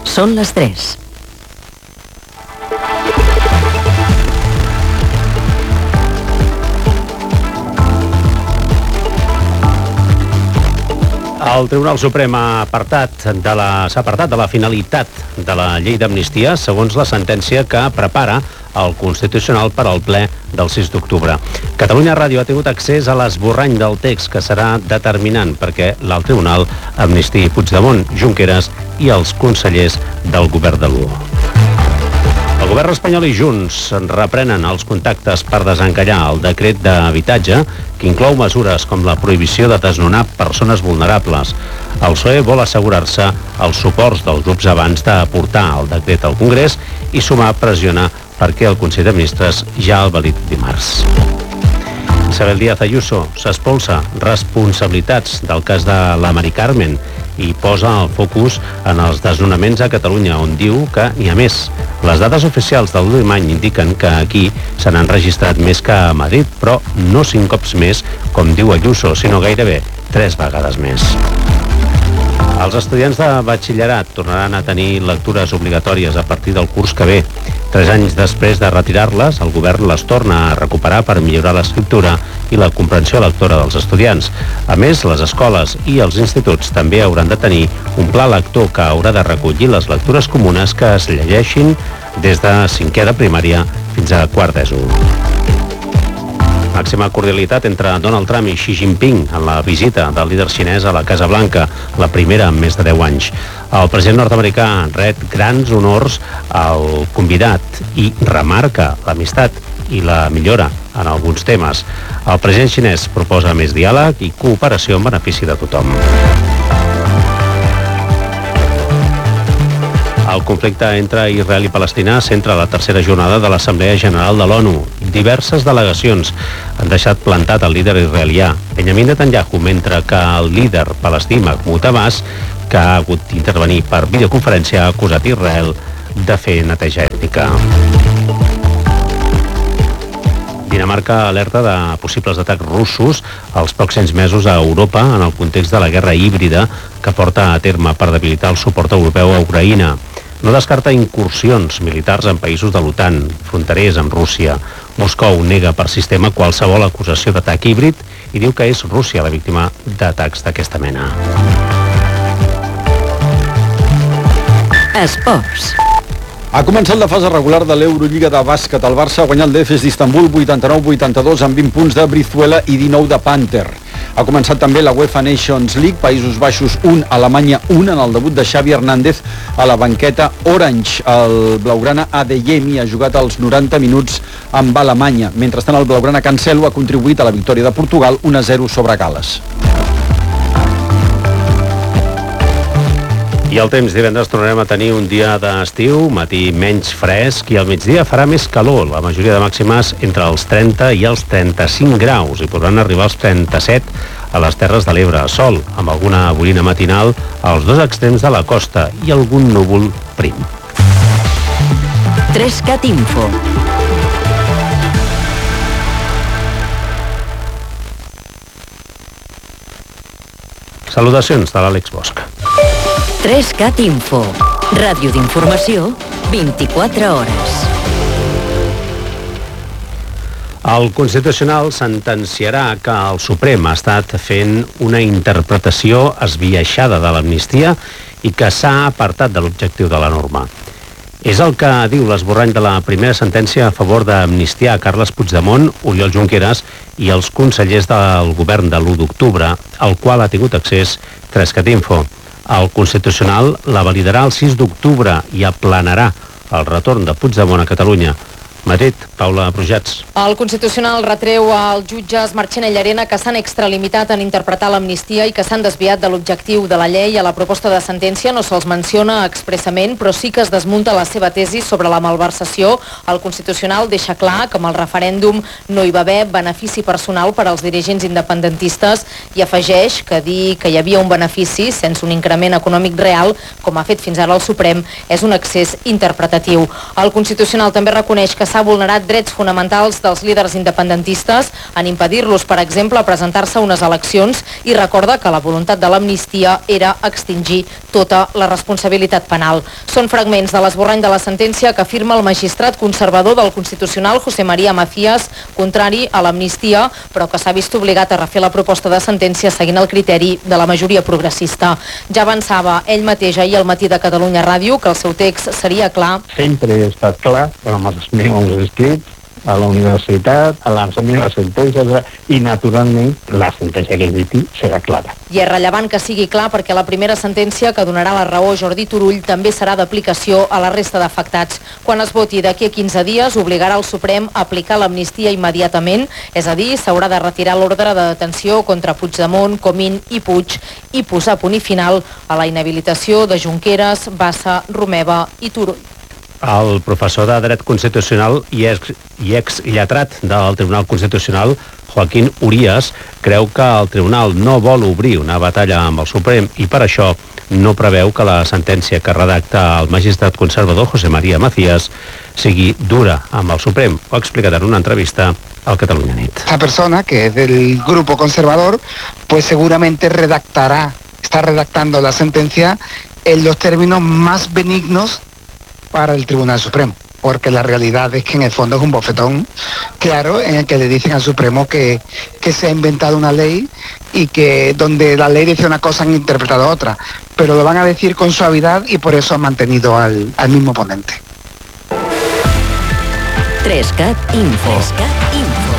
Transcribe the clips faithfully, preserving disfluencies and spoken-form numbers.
Són les tres. El Tribunal Suprem ha apartat de la, s'ha apartat de la finalitat de la llei d'amnistia segons la sentència que prepara el Constitucional per al ple del sis d'octubre. Catalunya Ràdio ha tingut accés a l'esborrany del text que serà determinant perquè l'alt tribunal amnistiï Puigdemont, Junqueras i els consellers del govern de l'U. El govern espanyol i Junts reprenen els contactes per desencallar el decret d'habitatge que inclou mesures com la prohibició de desnonar persones vulnerables. El P S O E vol assegurar-se els suports dels grups abans de portar el decret al Congrés i sumar pressiona perquè el Consell de Ministres ja el validi dimarts. Isabel Díaz Ayuso s'espolsa responsabilitats del cas de la Mari Carmen i posa el focus en els desnonaments a Catalunya, on diu que n'hi ha més. Les dades oficials de l'últim any indiquen que aquí se n'han registrat més que a Madrid, però no cinc cops més, com diu Ayuso, sinó gairebé tres vegades més. Els estudiants de batxillerat tornaran a tenir lectures obligatòries a partir del curs que ve. Tres anys després de retirar-les, el govern les torna a recuperar per millorar l'escriptura i la comprensió lectora dels estudiants. A més, les escoles i els instituts també hauran de tenir un pla lector que haurà de recollir les lectures comunes que es llegeixin des de cinquè de primària fins a quart d'ESO. Màxima cordialitat entre Donald Trump i Xi Jinping en la visita del líder xinès a la Casa Blanca, la primera en més de deu anys. El president nord-americà ret grans honors al convidat i remarca l'amistat i la millora en alguns temes. El president xinès proposa més diàleg i cooperació en benefici de tothom. El conflicte entre Israel i Palestina centra la tercera jornada de l'Assemblea General de l'ONU. Diverses delegacions han deixat plantat el líder israelià, Benjamin Netanyahu, mentre que el líder palestí, Mahmoud Abbas, que ha hagut d'intervenir per videoconferència, ha acusat Israel de fer neteja ètnica. Dinamarca alerta de possibles atacs russos els pròxims mesos a Europa en el context de la guerra híbrida que porta a terme per debilitar el suport europeu a Ucraïna. No descarta incursions militars en països de l'OTAN, fronterers amb Rússia. Moscou nega per sistema qualsevol acusació d'atac híbrid i diu que és Rússia la víctima d'atacs d'aquesta mena. Esports. Ha començat la fase regular de l'Eurolliga de bàsquet. El Barça ha guanyat l'Efes d'Istanbul vuitanta-nou vuitanta-dos amb vint punts de Brizuela i dinou de Panther. Ha començat també la UEFA Nations League, Països Baixos un, Alemanya un, en el debut de Xavi Hernández a la banqueta Orange. El blaugrana Adeyemi ha jugat els noranta minuts amb Alemanya. Mentrestant, el blaugrana Cancelo ha contribuït a la victòria de Portugal un a zero sobre Gal·les. I el temps, divendres tornarem a tenir un dia d'estiu, matí menys fresc i al migdia farà més calor. La majoria de màximes entre els trenta i els trenta-cinc graus i podran arribar als trenta-set a les Terres de l'Ebre. Sol, amb alguna boirina matinal als dos extrems de la costa i algun núvol prim. tres cat Info. Salutacions de l'Àlex Bosch. tres cat Info. Ràdio d'informació, vint-i-quatre hores. El Constitucional sentenciarà que el Suprem ha estat fent una interpretació esbiaixada de l'amnistia i que s'ha apartat de l'objectiu de la norma. És el que diu l'esborrany de la primera sentència a favor d'amnistiar Carles Puigdemont, Oriol Junqueras i els consellers del govern de l'u d'octubre, al qual ha tingut accés tres cat Info. El Constitucional la validarà el sis d'octubre i aplanarà el retorn de Puigdemont a Catalunya. Madrid, Paula Brujats. El Constitucional retreu als jutges Marchena i Llarena que s'han extralimitat en interpretar l'amnistia i que s'han desviat de l'objectiu de la llei. A la proposta de sentència no se'ls menciona expressament, però sí que es desmunta la seva tesi sobre la malversació. El Constitucional deixa clar que amb el referèndum no hi va haver benefici personal per als dirigents independentistes i afegeix que dir que hi havia un benefici sense un increment econòmic real, com ha fet fins ara el Suprem, és un excés interpretatiu. El Constitucional també reconeix que s'ha vulnerat drets fonamentals dels líders independentistes en impedir-los, per exemple, presentar-se a unes eleccions, i recorda que la voluntat de l'amnistia era extingir tota la responsabilitat penal. Són fragments de l'esborrany de la sentència que afirma el magistrat conservador del Constitucional, José María Macías, contrari a l'amnistia, però que s'ha vist obligat a refer la proposta de sentència seguint el criteri de la majoria progressista. Ja avançava ell mateix ahir al Matí de Catalunya Ràdio que el seu text seria clar. Sempre he estat clar, amb els meus escrits, a la universitat, a la meva sentència, i naturalment la sentència que emiti serà clara. I és rellevant que sigui clar perquè la primera sentència que donarà la raó a Jordi Turull també serà d'aplicació a la resta d'afectats. Quan es voti d'aquí a quinze dies, obligarà el Suprem a aplicar l'amnistia immediatament, és a dir, s'haurà de retirar l'ordre de detenció contra Puigdemont, Comín i Puig i posar punt i final a la inhabilitació de Junqueras, Bassa, Romeva i Turull. El professor de Dret Constitucional i ex, i ex-lletrat del Tribunal Constitucional, Joaquín Urías, creu que el Tribunal no vol obrir una batalla amb el Suprem i per això no preveu que la sentència que redacta el magistrat conservador José María Macías sigui dura amb el Suprem. Ho ha explicat en una entrevista al Catalunya Nit. Esta persona, que es del grupo conservador, pues seguramente redactará, está redactando la sentencia en los términos más benignos para el Tribunal Supremo, porque la realidad es que en el fondo es un bofetón claro en el que le dicen al Supremo que, que se ha inventado una ley y que donde la ley dice una cosa han interpretado otra, pero lo van a decir con suavidad y por eso han mantenido al, al mismo ponente. tres cat Info. tres cat Info.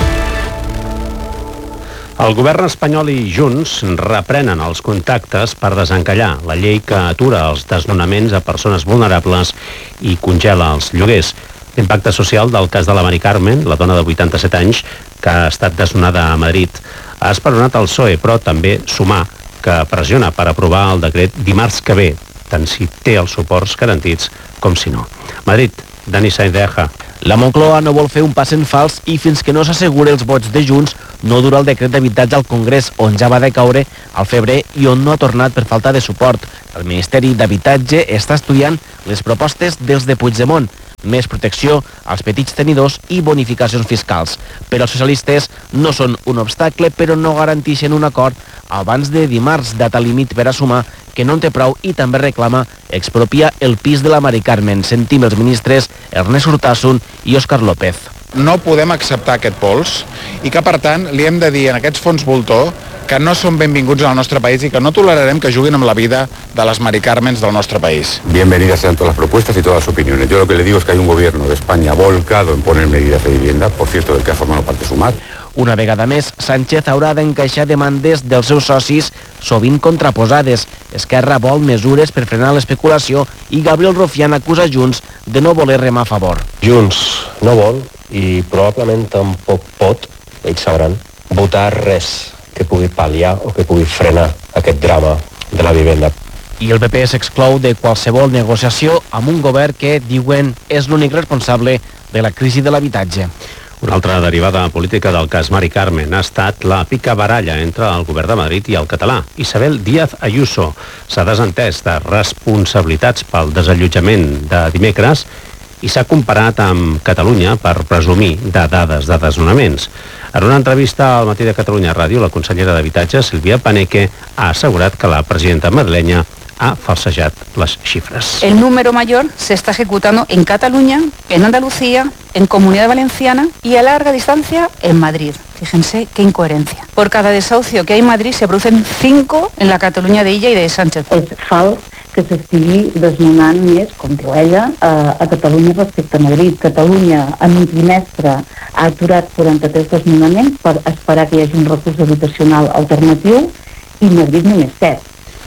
El govern espanyol i Junts reprenen els contactes per desencallar la llei que atura els desnonaments a persones vulnerables i congela els lloguers. L'impacte social del cas de la Mari Carmen, la dona de vuitanta-set anys, que ha estat desnonada a Madrid, ha esperonat el P S O E, però també Sumar, que pressiona per aprovar el decret dimarts que ve, tant si té els suports garantits com si no. Madrid, Dani Sainz de Aja. La Moncloa no vol fer un pas en fals i fins que no s'asseguri els vots de Junts no dura el decret d'habitatge al Congrés, on ja va decaure al febrer i on no ha tornat per falta de suport. El Ministeri d'Habitatge està estudiant les propostes dels de Puigdemont, més protecció als petits tenidors i bonificacions fiscals. Per als socialistes no són un obstacle, però no garanteixen un acord abans de dimarts, data límit per a Sumar, que no en té prou i també reclama expropiar el pis de la Mari Carmen. Sentim els ministres Ernest Urtasun i Òscar López. No podem acceptar aquest pols i que, per tant, li hem de dir a aquests fons voltor que no són benvinguts al nostre país i que no tolerarem que juguin amb la vida de les Mari Carmens del nostre país. Bienvenidas sean todas las propuestas y todas las opiniones. Yo lo que le digo es que hay un gobierno de España volcado en poner medidas de vivienda, por cierto, del que ha formado parte Sumar. Una vegada més, Sánchez haurà d'encaixar demandes dels seus socis, sovint contraposades. Esquerra vol mesures per frenar l'especulació i Gabriel Rufián acusa Junts de no voler remar a favor. Junts no vol i probablement tampoc pot, ells sabran, votar res que pugui pal·liar o que pugui frenar aquest drama de la vivenda. I el P P s'exclou de qualsevol negociació amb un govern que, diuen, és l'únic responsable de la crisi de l'habitatge. Una altra derivada política del cas Mari Carmen ha estat la picabaralla entre el govern de Madrid i el català. Isabel Díaz Ayuso s'ha desentès de responsabilitats pel desallotjament de dimecres i s'ha comparat amb Catalunya per presumir de dades de desnonaments. En una entrevista al Matí de Catalunya Ràdio, la consellera d'Habitatge, Sílvia Paneque, ha assegurat que la presidenta madrilenya ha falsejat les xifres. El número mayor se está ejecutando en Cataluña, en Andalucía, en Comunidad Valenciana y a larga distancia en Madrid. Fíjense qué incoherencia. Por cada desahucio que hay en Madrid se producen cinco en la Cataluña de Illa y de Sánchez. És fals que s'estigui desnonant més, com diu ella, a, a Catalunya respecte a Madrid. Catalunya en un trimestre ha aturat quaranta-tres desnonaments per esperar que hi hagi un recurs habitacional alternatiu i Madrid només set.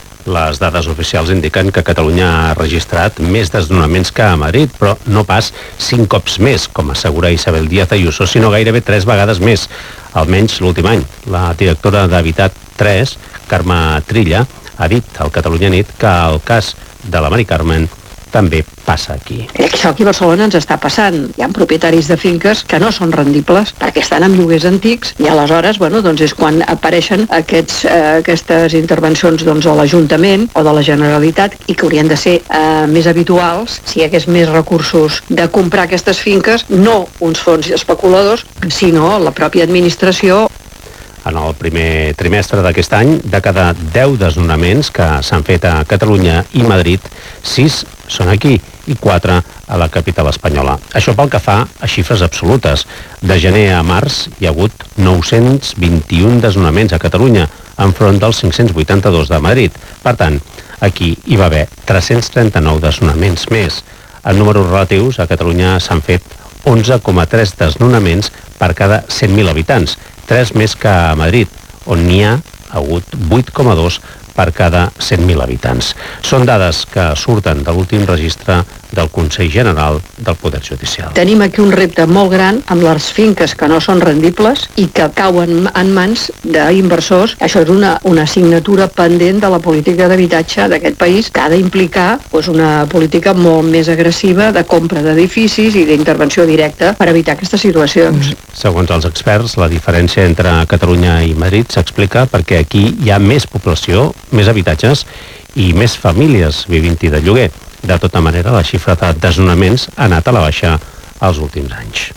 Les dades oficials indiquen que Catalunya ha registrat més desnonaments que a Madrid, però no pas cinc cops més, com assegura Isabel Díaz Ayuso, sinó gairebé tres vegades més, almenys l'últim any. La directora d'Habitat tres, Carme Trilla, ha dit al Catalunya Nit que el cas de la Mari Carmen també passa aquí. Això aquí a Barcelona ens està passant. Hi ha propietaris de finques que no són rendibles perquè estan en lloguers antics i aleshores, bueno, doncs és quan apareixen aquests, eh, aquestes intervencions doncs, de l'Ajuntament o de la Generalitat i que haurien de ser eh, més habituals si hi hagués més recursos de comprar aquestes finques, no uns fons especuladors, sinó la pròpia administració. En el primer trimestre d'aquest any, de cada deu desnonaments que s'han fet a Catalunya i Madrid, sis són aquí i quatre a la capital espanyola. Això pel que fa a xifres absolutes. De gener a març hi ha hagut nou-cents vint-i-un desnonaments a Catalunya, enfront dels cinc-cents vuitanta-dos de Madrid. Per tant, aquí hi va haver tres-cents trenta-nou desnonaments més. En números relatius, a Catalunya s'han fet onze coma tres desnonaments per cada cent mil habitants, tres més que a Madrid, on n'hi ha hagut vuit coma dos per cada cent mil habitants. Són dades que surten de l'últim registre del Consell General del Poder Judicial. Tenim aquí un repte molt gran amb les finques que no són rendibles i que cauen en mans d'inversors. Això és una, una assignatura pendent de la política d'habitatge d'aquest país que ha d'implicar doncs, una política molt més agressiva de compra d'edificis i d'intervenció directa per evitar aquestes situacions. Segons els experts, la diferència entre Catalunya i Madrid s'explica perquè aquí hi ha més població, més habitatges i més famílies vivint-hi de lloguer. De tota manera, la xifra de desnonaments ha anat a la baixa els últims anys.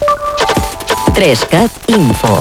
Trescat Info.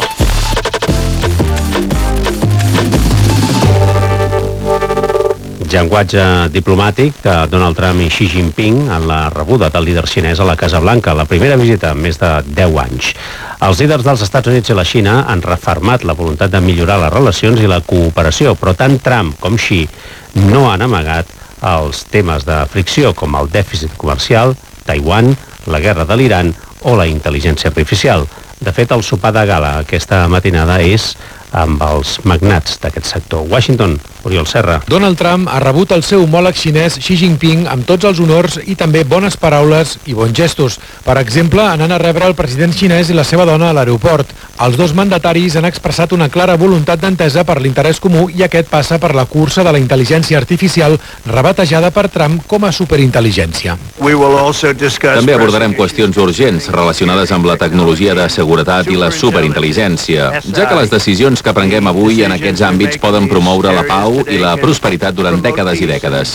Llenguatge diplomàtic de Donald Trump i Xi Jinping en la rebuda del líder xinès a la Casa Blanca, la primera visita en més de deu anys. Els líders dels Estats Units i la Xina han refermat la voluntat de millorar les relacions i la cooperació, però tant Trump com Xi no han amagat els temes de fricció com el dèficit comercial, Taiwan, la guerra de l'Iran o la intel·ligència artificial. De fet, el sopar de gala aquesta matinada és amb els magnats d'aquest sector. Washington, Oriol Serra. Donald Trump ha rebut el seu homòleg xinès Xi Jinping amb tots els honors i també bones paraules i bons gestos. Per exemple, anant a rebre el president xinès i la seva dona a l'aeroport. Els dos mandataris han expressat una clara voluntat d'entesa per l'interès comú i aquest passa per la cursa de la intel·ligència artificial rebatejada per Trump com a superintel·ligència. També abordarem qüestions urgents relacionades amb la tecnologia de seguretat i la superintel·ligència, ja que les decisions que prenguem avui en aquests àmbits poden promoure la pau i la prosperitat durant dècades i dècades.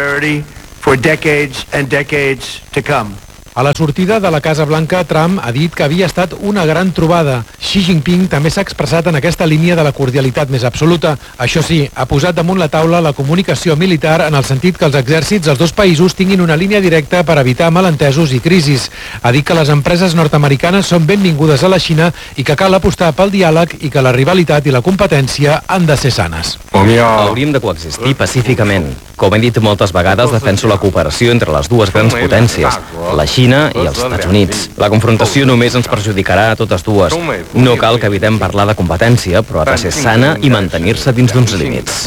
A la sortida de la Casa Blanca, Trump ha dit que havia estat una gran trobada. Xi Jinping també s'ha expressat en aquesta línia de la cordialitat més absoluta. Això sí, ha posat damunt la taula la comunicació militar en el sentit que els exèrcits dels dos països tinguin una línia directa per evitar malentesos i crisis. Ha dit que les empreses nord-americanes són benvingudes a la Xina i que cal apostar pel diàleg i que la rivalitat i la competència han de ser sanes. Hauríem de coexistir pacíficament. Com he dit moltes vegades, defenso la cooperació entre les dues grans potències, la Xina i els Estats Units. La confrontació només ens perjudicarà a totes dues. No cal que evitem parlar de competència, però ha de ser sana i mantenir-se dins d'uns límits.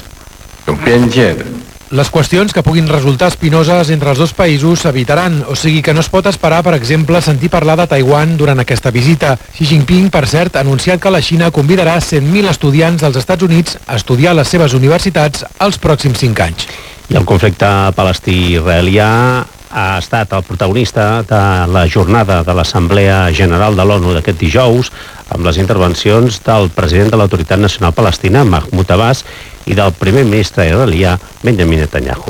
Les qüestions que puguin resultar espinoses entre els dos països s'evitaran, o sigui que no es pot esperar, per exemple, sentir parlar de Taiwan durant aquesta visita. Xi Jinping, per cert, ha anunciat que la Xina convidarà cent mil estudiants dels Estats Units a estudiar a les seves universitats els pròxims cinc anys. I el conflicte palestí-israelià ha estat el protagonista de la jornada de l'Assemblea General de l'ONU d'aquest dijous, amb les intervencions del president de l'Autoritat Nacional Palestina, Mahmoud Abbas, i del primer ministre israelià, Benjamin Netanyahu.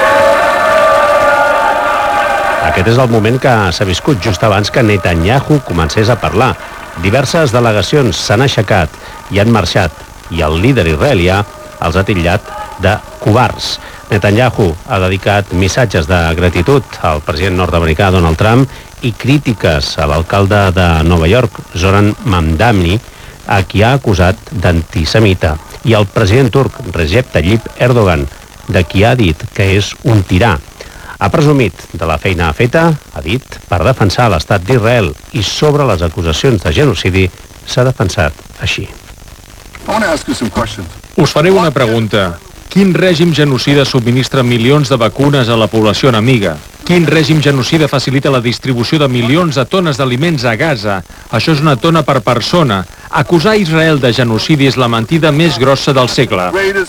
Aquest és el moment que s'ha viscut just abans que Netanyahu comencés a parlar. Diverses delegacions s'han aixecat i han marxat, i el líder israelià els ha titllat de covards. Netanyahu ha dedicat missatges de gratitud al president nord-americà Donald Trump i crítiques a l'alcalde de Nova York, Zoran Mamdani, a qui ha acusat d'antisemita, i el president turc Recep Tayyip Erdogan, de qui ha dit que és un tirà. Ha presumit de la feina feta, ha dit, per defensar l'estat d'Israel, i sobre les acusacions de genocidi s'ha defensat així. Us faré una pregunta. Quin règim genocida subministra milions de vacunes a la població enemiga? Quin règim genocida facilita la distribució de milions de tones d'aliments a Gaza? Això és una tona per persona. Acusar Israel de genocidi és la mentida més grossa del segle.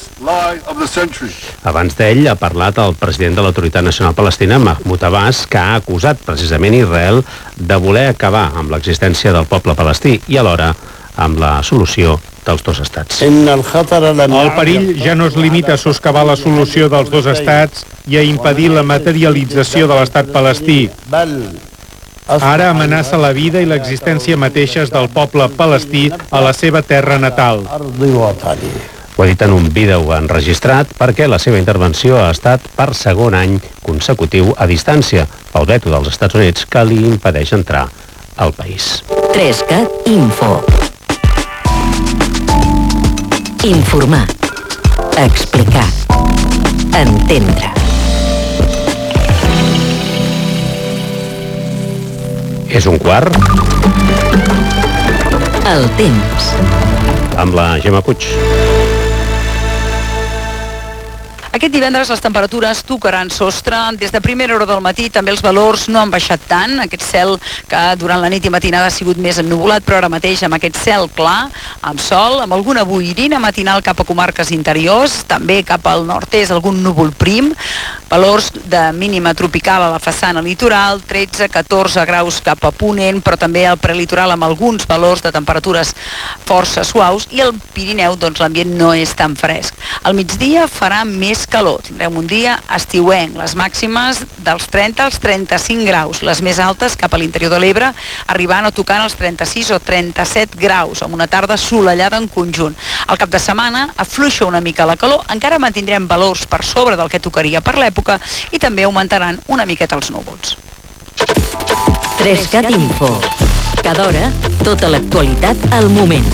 Abans d'ell ha parlat el president de l'Autoritat Nacional Palestina, Mahmoud Abbas, que ha acusat precisament Israel de voler acabar amb l'existència del poble palestí i alhora amb la solució dels dos estats. El perill ja no es limita a soscavar la solució dels dos estats i a impedir la materialització de l'estat palestí. Ara amenaça la vida i l'existència mateixes del poble palestí a la seva terra natal. Ho ha dit en un vídeo enregistrat perquè la seva intervenció ha estat per segon any consecutiu a distància pel veto dels Estats Units que li impedeix entrar al país. Trescat Info. Informar. Explicar. Entendre. És un quart. El temps. Amb la Gemma Puig. Aquest divendres les temperatures tocaran sostre. Des de primera hora del matí també els valors no han baixat tant. Aquest cel que durant la nit i matinada ha sigut més ennuvolat, però ara mateix amb aquest cel clar, amb sol, amb alguna boirina matinal cap a comarques interiors, també cap al nord-est algun núvol prim, valors de mínima tropical a la façana litoral, tretze a catorze graus cap a Ponent, però també al prelitoral amb alguns valors de temperatures força suaus, i al Pirineu doncs l'ambient no és tan fresc. Al migdia farà més calor, tindrem un dia estiuenc, les màximes dels trenta als trenta-cinc graus, les més altes cap a l'interior de l'Ebre, arribant o tocant els trenta-sis o trenta-set graus, amb una tarda assolellada en conjunt. Al cap de setmana afluixa una mica la calor, encara mantindrem valors per sobre del que tocaria per l'època i també augmentaran una miqueta els núvols. Trescat Info. Cada hora, tota l'actualitat al moment.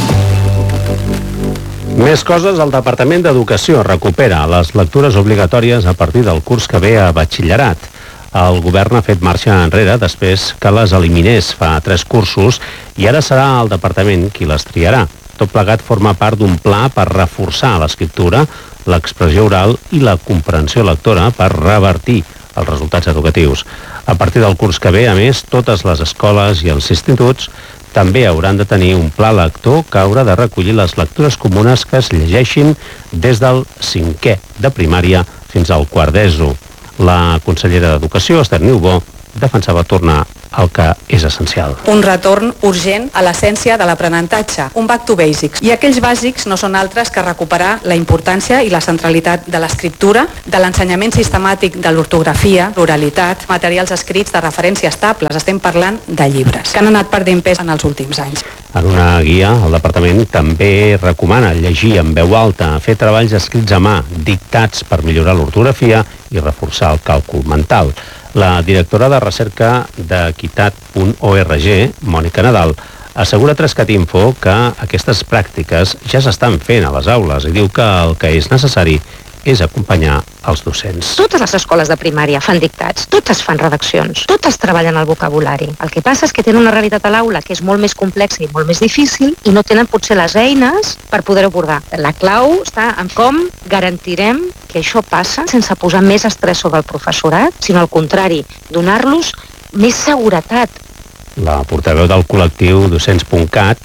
Més coses, el Departament d'Educació recupera les lectures obligatòries a partir del curs que ve a batxillerat. El govern ha fet marxa enrere després que les eliminés fa tres cursos i ara serà el departament qui les triarà. Tot plegat forma part d'un pla per reforçar l'escriptura, l'expressió oral i la comprensió lectora per revertir els resultats educatius. A partir del curs que ve, a més, totes les escoles i els instituts també hauran de tenir un pla lector que haurà de recollir les lectures comunes que es llegeixin des del cinquè de primària fins al quart d'ESO. La consellera d'Educació, Esther Niubó, defensava tornar al que és essencial. Un retorn urgent a l'essència de l'aprenentatge, un back to basics. I aquells bàsics no són altres que recuperar la importància i la centralitat de l'escriptura, de l'ensenyament sistemàtic de l'ortografia, l'oralitat, materials escrits de referència estables. Estem parlant de llibres, que han anat perdent pes en els últims anys. En una guia, el departament també recomana llegir en veu alta, fer treballs escrits a mà, dictats per millorar l'ortografia i reforçar el càlcul mental. La directora de recerca d'equitat punt org, Mònica Nadal, assegura a Trescat Info que aquestes pràctiques ja s'estan fent a les aules i diu que el que és necessari és acompanyar els docents. Totes les escoles de primària fan dictats, totes fan redaccions, totes treballen el vocabulari. El que passa és que tenen una realitat a l'aula que és molt més complexa i molt més difícil i no tenen potser les eines per poder-ho abordar. La clau està en com garantirem que això passa sense posar més estrès sobre el professorat, sinó al contrari, donar-los més seguretat. La portaveu del col·lectiu docents punt cat,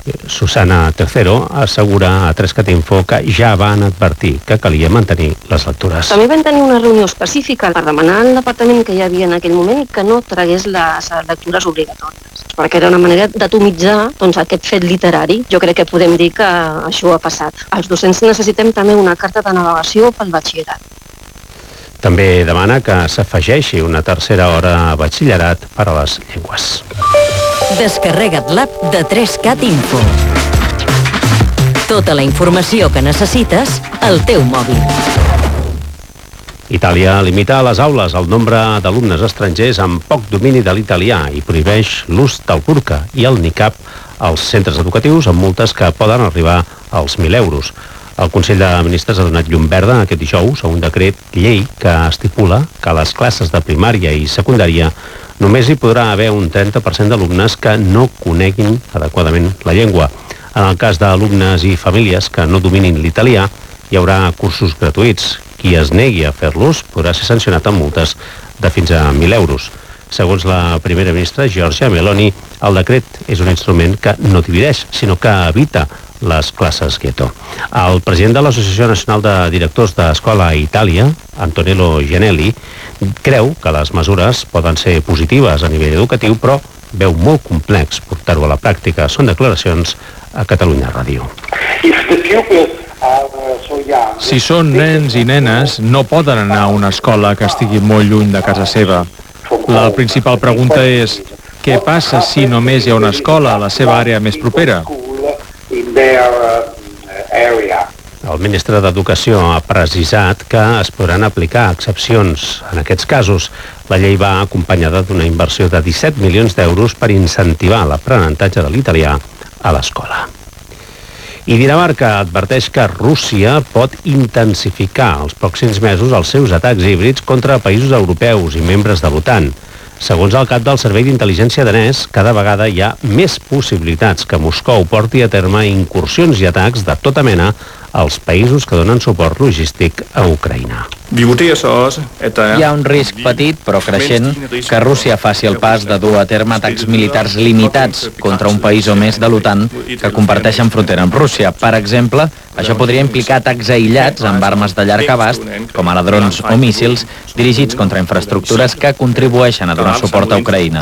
Susana Tercero, assegura a Trescat Info que ja van advertir que calia mantenir les lectures. També vam tenir una reunió específica per demanar al departament que hi havia en aquell moment i que no tragués les lectures obligatòries, perquè era una manera d'atomitzar doncs, aquest fet literari. Jo crec que podem dir que això ha passat. Els docents necessitem també una carta de navegació pel batxillerat. També demana que s'afegeixi una tercera hora a batxillerat per a les llengües. Descarrega't l'app de Trescat Info. Tota la informació que necessites al teu mòbil. Itàlia limita a les aules el nombre d'alumnes estrangers amb poc domini de l'italià i prohibeix l'ús del burca i el niqab als centres educatius amb multes que poden arribar als mil euros. El Consell de Ministres ha donat llum verda aquest dijous a un decret llei que estipula que a les classes de primària i secundària només hi podrà haver un trenta per cent d'alumnes que no coneguin adequadament la llengua. En el cas d'alumnes i famílies que no dominin l'italià, hi haurà cursos gratuïts. Qui es negui a fer-los podrà ser sancionat amb multes de fins a mil euros. Segons la primera ministra, Giorgia Meloni, el decret és un instrument que no divideix, sinó que evita les classes gueto. El president de l'Associació Nacional de Directors d'Escola a Itàlia, Antonello Genelli, creu que les mesures poden ser positives a nivell educatiu, però veu molt complex portar-ho a la pràctica. Són declaracions a Catalunya Ràdio. Si són nens i nenes, no poden anar a una escola que estigui molt lluny de casa seva. La principal pregunta és, què passa si només hi ha una escola a la seva àrea més propera? El ministre d'Educació ha precisat que es podran aplicar excepcions en aquests casos. La llei va acompanyada d'una inversió de disset milions d'euros per incentivar l'aprenentatge de l'italià a l'escola. I Dinamarca adverteix que Rússia pot intensificar els pròxims mesos els seus atacs híbrids contra països europeus i membres de l'OTAN. Segons el cap del Servei d'Intel·ligència danès, cada vegada hi ha més possibilitats que Moscou porti a terme incursions i atacs de tota mena als països que donen suport logístic a Ucraïna. Hi ha un risc petit, però creixent, que Rússia faci el pas de dur a terme atacs militars limitats contra un país o més de l'OTAN que comparteixen frontera amb Rússia. Per exemple, això podria implicar atacs aïllats amb armes de llarg abast, com ara drons o míssils, dirigits contra infraestructures que contribueixen a donar suport a Ucraïna.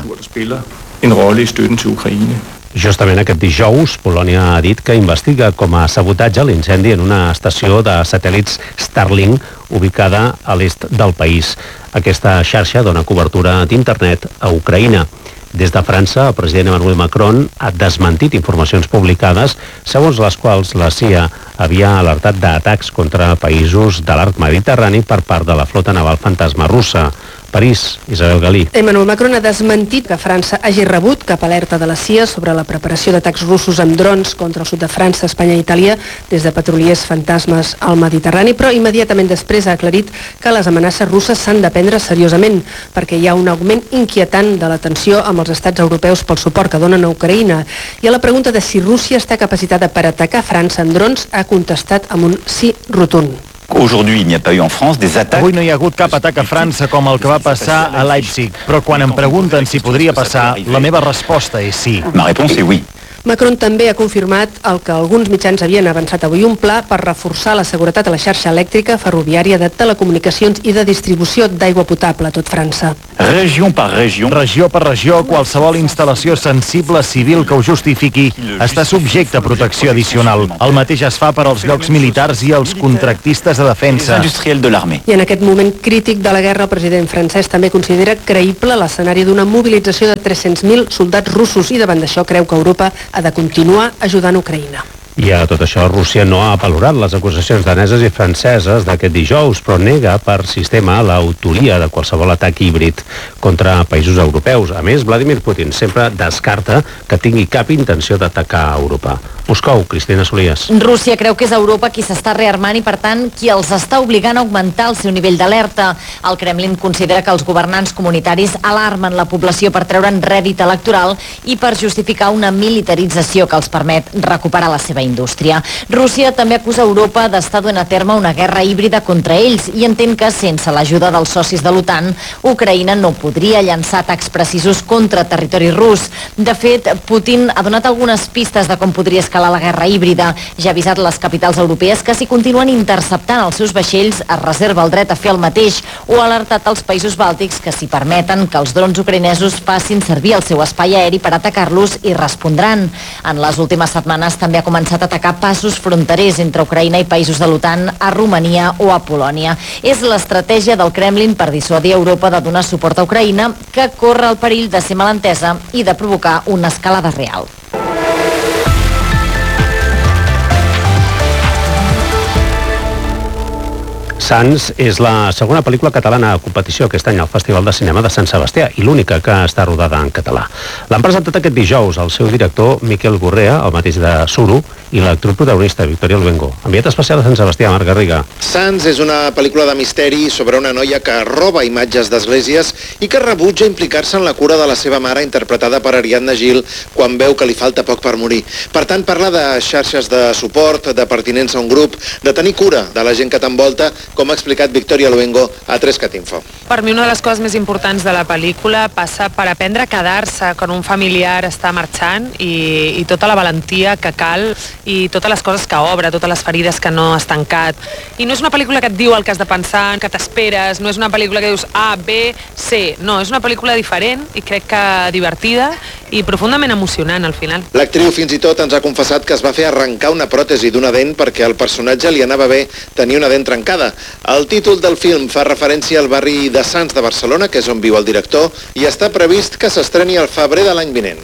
Justament aquest dijous, Polònia ha dit que investiga com a sabotatge l'incendi en una estació de satèl·lits Starlink ubicada a l'est del país. Aquesta xarxa dona cobertura d'internet a Ucraïna. Des de França, el president Emmanuel Macron ha desmentit informacions publicades segons les quals la C I A havia alertat d'atacs contra països de l'arc mediterrani per part de la flota naval fantasma russa. París, Isabel Galí. Emmanuel Macron ha desmentit que França hagi rebut cap alerta de la C I A sobre la preparació d'atacs russos amb drons contra el sud de França, Espanya i Itàlia des de petroliers fantasmes al Mediterrani, però immediatament després ha aclarit que les amenaces russes s'han de prendre seriosament perquè hi ha un augment inquietant de la tensió amb els estats europeus pel suport que donen a Ucraïna. I a la pregunta de si Rússia està capacitada per atacar França amb drons ha contestat amb un sí rotund. Aujourd'hui, il n'y a pas eu en France des attaques... Avui no hi ha hagut cap atac a França com el que va passar a Leipzig, però quan em pregunten si podria passar, la meva resposta és sí. Ma réponse est oui. Macron també ha confirmat el que alguns mitjans havien avançat avui, un pla per reforçar la seguretat a la xarxa elèctrica, ferroviària, de telecomunicacions i de distribució d'aigua potable a tot França. Regió per regió. Regió per regió, qualsevol instal·lació sensible civil que ho justifiqui està subjecte a protecció addicional. El mateix es fa per als llocs militars i els contractistes de defensa. I en aquest moment crític de la guerra, el president francès també considera creïble l'escenari d'una mobilització de tres-cents mil soldats russos i davant d'això creu que Europa ha de continuar ajudant Ucraïna. I a tot això, Rússia no ha valorat les acusacions daneses i franceses d'aquest dijous, però nega per sistema l'autoria de qualsevol atac híbrid contra països europeus. A més, Vladimir Putin sempre descarta que tingui cap intenció d'atacar a Europa. Moscou, Cristina Solies. Rússia creu que és Europa qui s'està rearmant i, per tant, qui els està obligant a augmentar el seu nivell d'alerta. El Kremlin considera que els governants comunitaris alarmen la població per treure'n rèdit electoral i per justificar una militarització que els permet recuperar la seva indústria. Rússia també acusa Europa d'estar duent a terme una guerra híbrida contra ells i entén que, sense l'ajuda dels socis de l'OTAN, Ucraïna no podria llançar atacs precisos contra territori rus. De fet, Putin ha donat algunes pistes de com podria escalar la guerra híbrida. Ja ha avisat les capitals europees que si continuen interceptant els seus vaixells es reserva el dret a fer el mateix, o ha alertat als països bàltics que si permeten que els drons ucraïnesos facin servir el seu espai aeri per atacar-los i respondran. En les últimes setmanes també ha començat a atacar passos fronterers entre Ucraïna i països de l'OTAN a Romania o a Polònia. És l'estratègia del Kremlin per dissuadir Europa de donar suport a Ucraïna, que corre el perill de ser malentesa i de provocar una escalada real. Sants és la segona pel·lícula catalana a competició aquest any al Festival de Cinema de Sant Sebastià i l'única que està rodada en català. L'han presentat aquest dijous el seu director Miquel Gorrea, el mateix de Suro, i l'actriu protagonista Victoria Luengo. Enviat especial a Sant Sebastià, Marc Garriga. Sants és una pel·lícula de misteri sobre una noia que roba imatges d'esglésies i que rebutja implicar-se en la cura de la seva mare, interpretada per Ariadna Gil, quan veu que li falta poc per morir. Per tant, parla de xarxes de suport, de pertinença a un grup, de tenir cura de la gent que t'envolta, com ha explicat Victoria Luengo a tres cat info. Per mi una de les coses més importants de la pel·lícula passa per aprendre a quedar-se quan un familiar està marxant i, i tota la valentia que cal i totes les coses que obre, totes les ferides que no has tancat. I no és una pel·lícula que et diu el que has de pensar, que t'esperes, no és una pel·lícula que dius A, B, C, no, és una pel·lícula diferent i crec que divertida i profundament emocionant al final. L'actriu fins i tot ens ha confessat que es va fer arrencar una pròtesi d'una dent perquè al personatge li anava bé tenir una dent trencada. El títol del film fa referència al barri de Sants de Barcelona, que és on viu el director, i està previst que s'estreni al febrer de l'any vinent.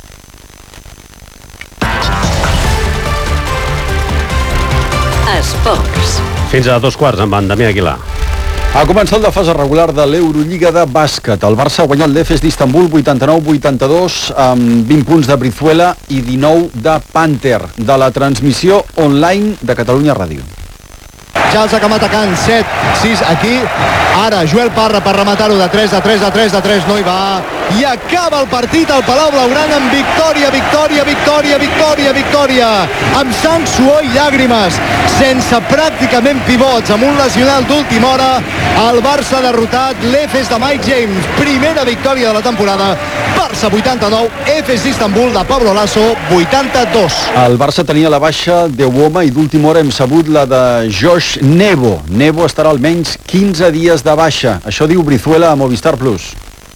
Esports. Fins a dos quarts amb en Damià Aguilar. Ha començat la fase regular de l'Eurolliga de bàsquet. El Barça ha guanyat l'Efes d'Istanbul vuitanta-nou vuitanta-dos amb vint punts de Brizuela i dinou de Panther, de la transmissió online de Catalunya Ràdio. Ja els acaba atacant, set sis aquí, ara Joel Parra per rematar-ho de tres, de tres, de tres, de tres, no hi va, i acaba el partit al Palau Blaugrana amb victòria, victòria, victòria, victòria, victòria, amb sang, suor i llàgrimes, sense pràcticament pivots, amb un lesionat d'última hora, el Barça ha derrotat l'Efes de Mike James, primera victòria de la temporada, Barça vuitanta-nou, Efes d'Istanbul de Pablo Lasso vuitanta-dos. El Barça tenia la baixa de Uoma i d'última hora hem sabut la de Josh Nebo. Nebo estarà almenys quinze dies de baixa. Això diu Brizuela a Movistar Plus.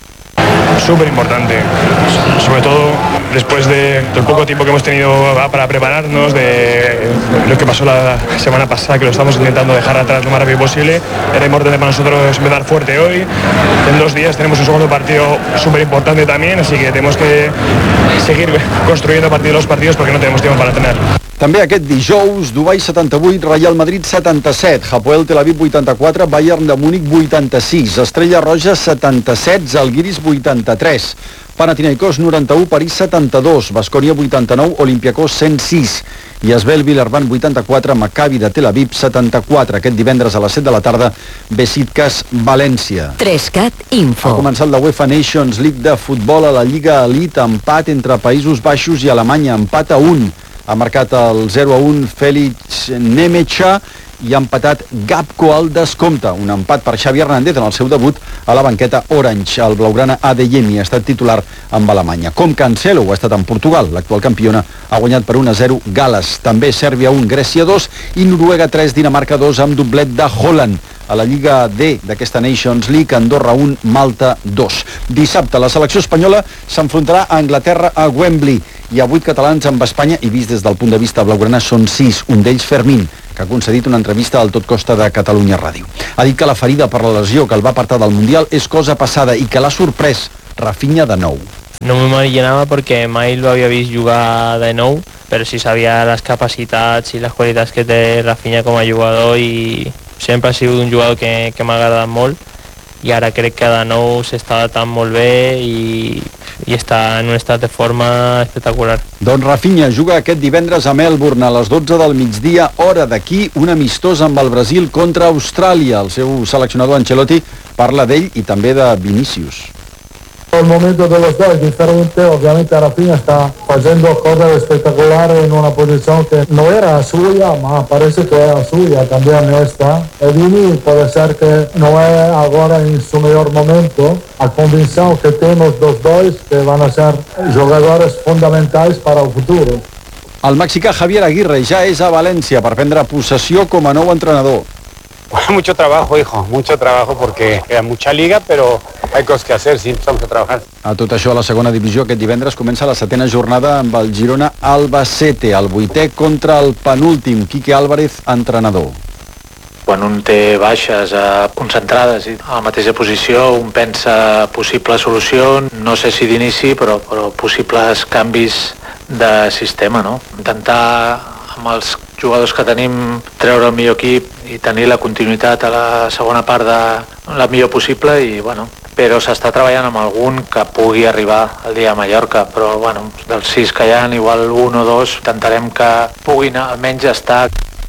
Súper importante, sobre todo después de, del poco tiempo que hemos tenido para prepararnos, de lo que pasó la semana pasada, que lo estamos intentando dejar atrás lo más rápido posible. Era importante para nosotros empezar fuerte hoy. En dos días tenemos un segundo partido súper importante también, así que tenemos que seguir construyendo a partir de los partidos porque no tenemos tiempo para tener. També aquest dijous, Dubai setanta-vuit, Real Madrid setanta-set, Hapoel Tel Aviv vuitanta-quatre, Bayern de Múnich vuitanta-sis, Estrella Roja setanta-set, Zalgiris vuitanta-tres, Panathinaikos noranta-u, París setanta-dos, Baskonia vuitanta-nou, Olympiacos cent sis i Asvel Villarban vuitanta-quatre, Maccabi de Tel Aviv setanta-quatre. Aquest divendres a les set de la tarda, Besiktas València. tres cat info. Ha començat la UEFA Nations League de futbol a la Lliga Elite, empat entre Països Baixos i Alemanya, empat a un. Ha marcat el zero a un Félix Nemecha i ha empatat Gapco al descompte. Un empat per Xavi Hernández en el seu debut a la banqueta Orange. El blaugrana Adeyemi ha estat titular amb Alemanya. Com Cancelo ha estat en Portugal. L'actual campiona ha guanyat per un a zero Gales. També Sèrbia un, Grècia dos i Noruega tres, Dinamarca dos amb doblet de Holland. A la Lliga D d'aquesta Nations League, Andorra un, Malta dos. Dissabte la selecció espanyola s'enfrontarà a Anglaterra a Wembley. Hi ha vuit catalans amb Espanya i vist des del punt de vista blaugrana són sis, un d'ells Fermín, que ha concedit una entrevista al Tot Costa de Catalunya Ràdio. Ha dit que la ferida per la lesió que el va apartar del Mundial és cosa passada i que l'ha sorprès Rafinha de nou. No m'imaginava perquè mai lo havia vist jugar de nou, però sí sabia les capacitats i les qualitats que té Rafinha com a jugador i sempre ha sigut un jugador que, que m'ha agradat molt i ara crec que de nou s'està adaptant molt bé i, i està en un estat de forma espectacular. Doncs Rafinha juga aquest divendres a Melbourne a les dotze del migdia, hora d'aquí, un amistós amb el Brasil contra Austràlia. El seu seleccionador Ancelotti parla d'ell i també de Vinícius. El momento de los dos es diferente, obviamente Rafinha está haciendo cosas espectaculares en una posición que no era suya, mas parece que era suya, también no está. El Vini puede ser que no es ahora en su mejor momento, a convicción que tenemos los dos que van a ser jugadores fundamentals para el futuro. El mexicà Javier Aguirre ja és a València per prendre possessió com a nou entrenador. Mucho trabajo, hijo, mucho trabajo porque queda mucha liga, pero hay cosas que hacer, sí, estamos a trabajar. A tot això, a la segona divisió, aquest divendres comença la setena jornada amb el Girona Albacete, el vuitè contra el penúltim, Quique Álvarez, entrenador. Quan un té baixes eh, concentrades i a la mateixa posició, un pensa possible solució, no sé si d'inici, però, però possibles canvis de sistema, no? Intentar amb els jugadors que tenim treure el millor equip i tenir la continuïtat a la segona part de la millor possible i, bueno, però s'està treballant amb algun que pugui arribar el dia a Mallorca, però, bueno, dels sis que hi ha, igual un o dos, intentarem que puguin almenys estar.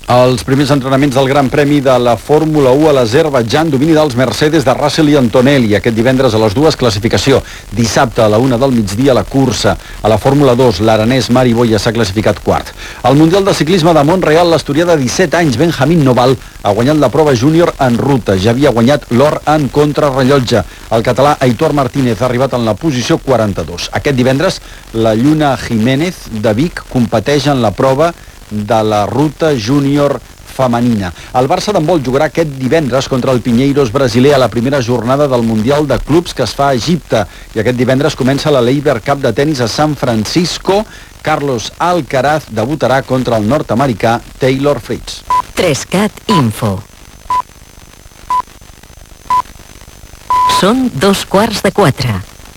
Els primers entrenaments del Gran Premi de la Fórmula u a l'Azerbaidjan, domini dels Mercedes de Russell i Antonelli. Aquest divendres a les dues, classificació. Dissabte a la una del migdia la cursa. A la Fórmula dos, l'aranès Mari Boya s'ha classificat quart. Al Mundial de Ciclisme de Montreal, l'asturià de disset anys, Benjamín Noval, ha guanyat la prova júnior en ruta. Ja havia guanyat l'or en contrarrellotge. El català Aitor Martínez ha arribat en la posició quaranta-dos. Aquest divendres, la Lluna Jiménez de Vic competeix en la prova de la ruta júnior femenina. El Barça d'handbol jugarà aquest divendres contra el Pinheiros brasiler a la primera jornada del Mundial de Clubs que es fa a Egipte. I aquest divendres comença la Laver Cup de tenis a San Francisco. Carlos Alcaraz debutarà contra el nord-americà Taylor Fritz. tres cat Info. Són dos quarts de quatre.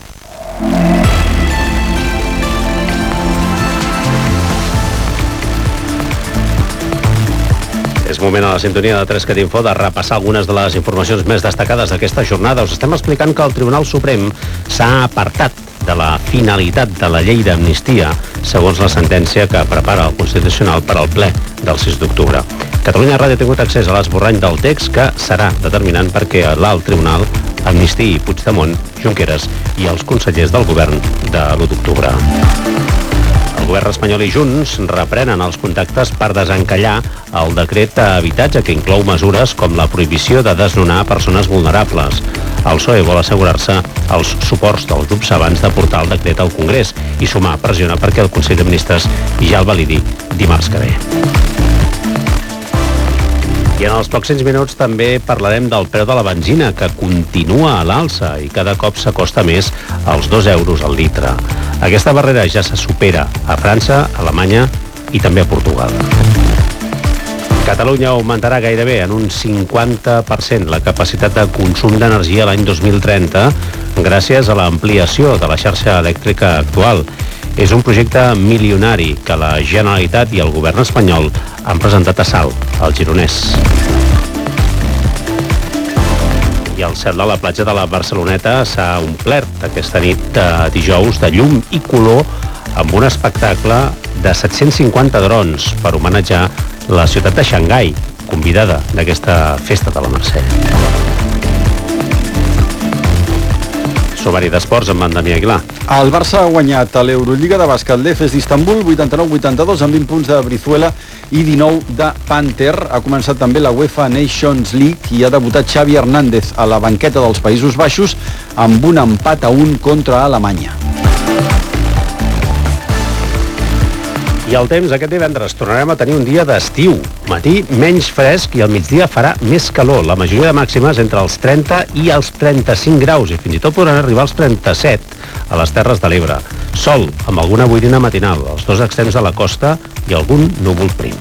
És moment a la sintonia de tres cat Info de repassar algunes de les informacions més destacades d'aquesta jornada. Us estem explicant que el Tribunal Suprem s'ha apartat de la finalitat de la llei d'amnistia segons la sentència que prepara el Constitucional per al ple del sis d'octubre. Catalunya Ràdio ha tingut accés a l'esborrany del text que serà determinant perquè l'alt tribunal amnistiï Puigdemont, Junqueras i els consellers del govern de l'u d'octubre. El govern espanyol i Junts reprenen els contactes per desencallar el decret d'habitatge que inclou mesures com la prohibició de desnonar persones vulnerables. El P S O E vol assegurar-se els suports dels grups abans de portar el decret al Congrés i sumar pressiona perquè el Consell de Ministres ja el validi dimarts que ve. I en els pròxims minuts també parlarem del preu de la benzina, que continua a l'alça i cada cop s'acosta més als dos euros al litre. Aquesta barrera ja se supera a França, a Alemanya i també a Portugal. Catalunya augmentarà gairebé en un cinquanta per cent la capacitat de consum d'energia l'any dos mil trenta gràcies a l'ampliació de la xarxa elèctrica actual. És un projecte milionari que la Generalitat i el govern espanyol han presentat a Salt, al Gironès. I el cel de la platja de la Barceloneta s'ha omplert aquesta nit de dijous de llum i color amb un espectacle de set-cents cinquanta drons per homenatjar la ciutat de Xangai, convidada d'aquesta festa de la Mercè. Summari d'esports amb en Damià Aguilar. El Barça ha guanyat a l'Eurolliga de bàsquet l'E F E S d'Istanbul, vuitanta-nou vuitanta-dos, amb vint punts de Brizuela i dinou de Panther. Ha començat també la UEFA Nations League i ha debutat Xavi Hernández a la banqueta dels Països Baixos amb un empat a un contra Alemanya. I el temps, aquest divendres tornarem a tenir un dia d'estiu. Matí menys fresc i al migdia farà més calor. La majoria de màximes entre els trenta i els trenta-cinc graus i fins i tot podran arribar als trenta-set a les Terres de l'Ebre. Sol, amb alguna boirina matinal, als dos extrems de la costa i algun núvol prim.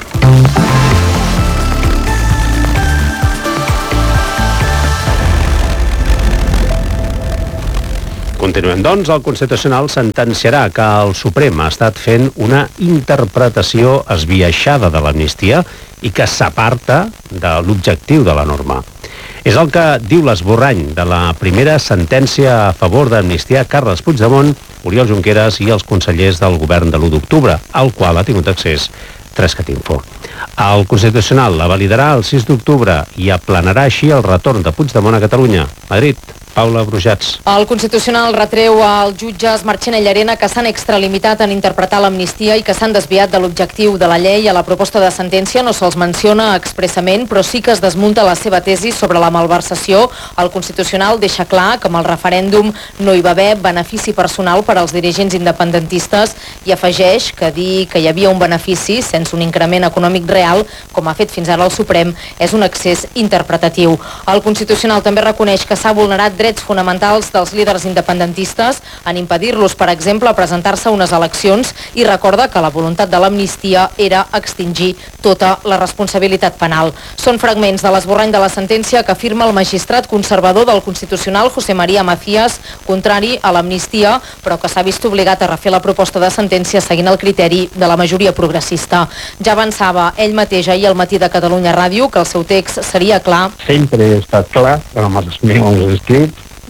Continuem, doncs. El Constitucional sentenciarà que el Suprem ha estat fent una interpretació esbiaixada de l'amnistia i que s'aparta de l'objectiu de la norma. És el que diu l'esborrany de la primera sentència a favor d'amnistiar Carles Puigdemont, Oriol Junqueras i els consellers del govern de l'u d'octubre, al qual ha tingut accés tres cat Info. El Constitucional la validarà el sis d'octubre i aplanarà així el retorn de Puigdemont a Catalunya. Madrid. Paula Brujats. El Constitucional retreu als jutges Marchena i Llarena que s'han extralimitat en interpretar l'amnistia i que s'han desviat de l'objectiu de la llei. A la proposta de sentència no se'ls menciona expressament, però sí que es desmunta la seva tesi sobre la malversació. El Constitucional deixa clar que amb el referèndum no hi va haver benefici personal per als dirigents independentistes i afegeix que dir que hi havia un benefici sense un increment econòmic real, com ha fet fins ara el Suprem, és un excés interpretatiu. El Constitucional també reconeix que s'ha vulnerat drets fonamentals dels líders independentistes en impedir-los, per exemple, presentar-se a unes eleccions i recorda que la voluntat de l'amnistia era extingir tota la responsabilitat penal. Són fragments de l'esborrany de la sentència que afirma el magistrat conservador del Constitucional, José María Macías, contrari a l'amnistia, però que s'ha vist obligat a refer la proposta de sentència seguint el criteri de la majoria progressista. Ja avançava ell mateix ahir al matí de Catalunya Ràdio que el seu text seria clar. Sempre he estat clar, amb els meus escrits,